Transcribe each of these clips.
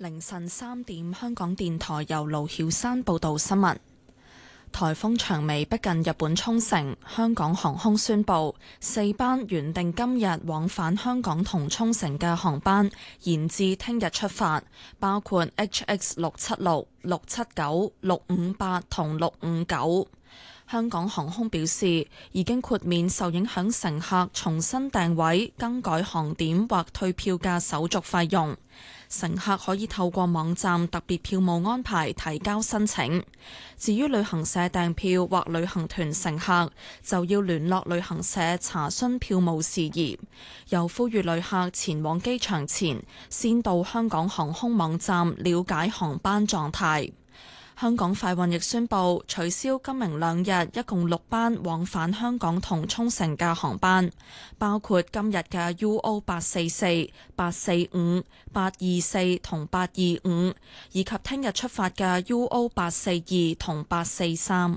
凌晨3點，香港電台由盧曉山報道新聞。颱風長尾逼近日本沖繩，香港航空宣布4班原定今日往返香港同沖繩嘅航班延至聽日出發，包括 HX676、679、658同659。香港航空表示，已經豁免受影響乘客重新訂位、更改航點或退票嘅手續費用。乘客可以透過網站特別票務安排提交申請。至於旅行社訂票或旅行團乘客，就要聯絡旅行社查詢票務事宜。又呼籲旅客前往機場前，先到香港航空網站了解航班狀態。香港快運亦宣布取消今明兩日一共6班往返香港同沖繩嘅航班，包括今日嘅 UO844、845、824同825，以及聽日出發嘅 UO842同843。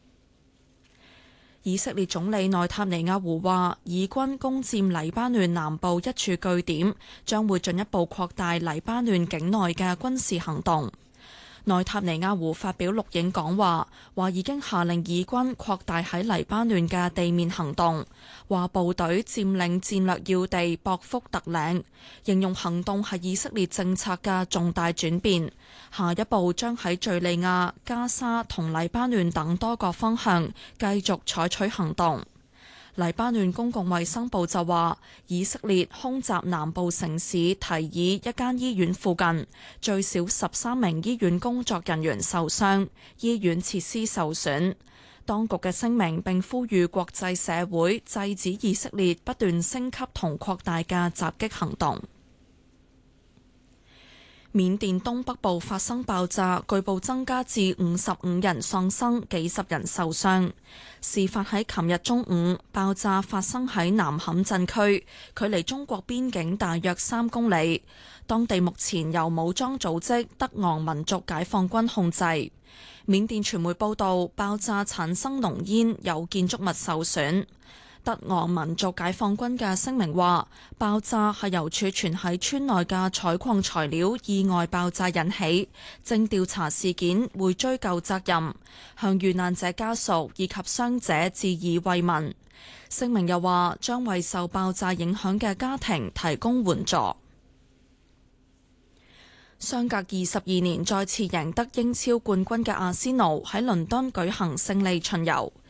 以色列總理內塔尼亞胡話，以軍攻佔黎巴嫩南部一處據點，將會進一步擴大黎巴嫩境內嘅軍事行動。內塔尼亞胡發表錄影講話，話已經下令以軍擴大喺黎巴嫩嘅地面行動，話部隊佔領戰略要地博福特嶺，形容行動係以色列政策嘅重大轉變，下一步將喺敘利亞、加沙同黎巴嫩等多個方向繼續採取行動。黎巴嫩公共衛生部就話，以色列空襲南部城市提爾一間醫院附近，最少13名醫院工作人員受傷，醫院設施受損。當局嘅聲明並呼籲國際社會制止以色列不斷升級同擴大嘅襲擊行動。緬甸東北部發生爆炸，據報增加至55人喪生，幾十人受傷。事發喺琴日中午，爆炸發生喺南坎鎮區，距離中國邊境大約3公里。當地目前由武裝組織德昂民族解放軍控制。緬甸傳媒報道，爆炸產生濃煙，有建築物受損。德昂民族解放軍嘅聲明話，爆炸係由儲存喺村內嘅採礦材料意外爆炸引起，正調查事件，會追究責任，向遇難者家屬以及傷者致以慰問。聲明又話，將為受爆炸影響嘅家庭提供援助。相隔22年再次贏得英超冠軍嘅阿仙奴喺倫敦舉行勝利巡遊。